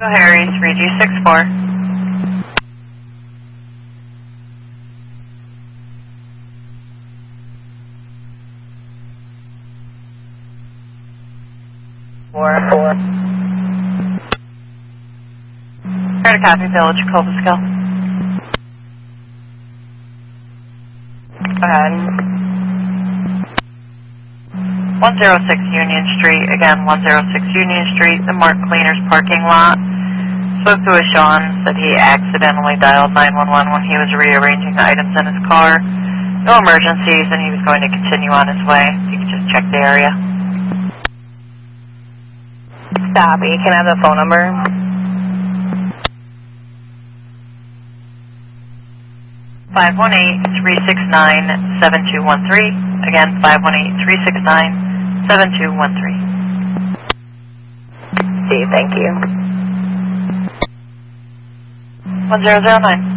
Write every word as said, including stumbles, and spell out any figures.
Harry, three G six four. Four, four. Try to copy Village Cobleskill. Go ahead. one oh six Union Street, again, one oh six Union Street, the Mark Cleaners parking lot. Spoke to a Sean, said he accidentally dialed nine one one when he was rearranging items in his car. No emergencies, and he was going to continue on his way. You could just check the area. Stop, you can have the phone number. five one eight, three six nine, seven two one three. Again, five one eight, three six nine, seven two one three. See, thank you. one zero zero nine.